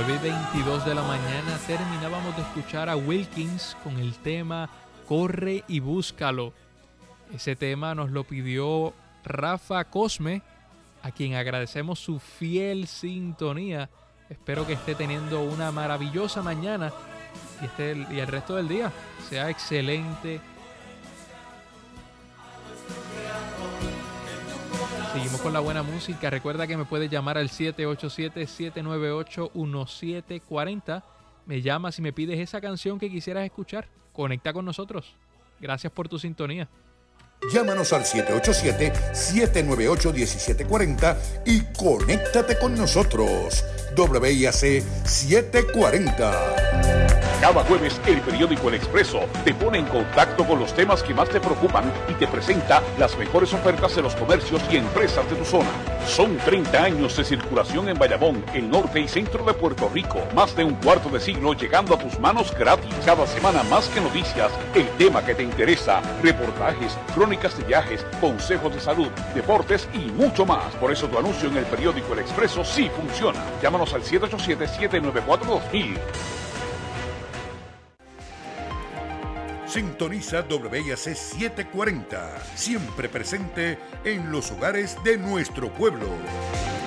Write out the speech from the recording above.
9:22 de la mañana. Terminábamos de escuchar a Wilkins con el tema Corre y Búscalo. Ese tema nos lo pidió Rafa Cosme, a quien agradecemos su fiel sintonía. Espero que esté teniendo una maravillosa mañana y el resto del día sea excelente. Seguimos con la buena música. Recuerda que me puedes llamar al 787-798-1740. Me llamas y me pides esa canción que quisieras escuchar. Conecta con nosotros. Gracias por tu sintonía. Llámanos al 787-798-1740 y conéctate con nosotros. WIAC 740. Cada jueves, el periódico El Expreso te pone en contacto con los temas que más te preocupan y te presenta las mejores ofertas de los comercios y empresas de tu zona. Son 30 años de circulación en Bayamón, el norte y centro de Puerto Rico. Más de un cuarto de siglo llegando a tus manos gratis. Cada semana más que noticias, el tema que te interesa, reportajes, crónicas de viajes, consejos de salud, deportes y mucho más. Por eso tu anuncio en el periódico El Expreso sí funciona. Llámanos al 787-794-2000. Sintoniza WIAC 740, siempre presente en los hogares de nuestro pueblo.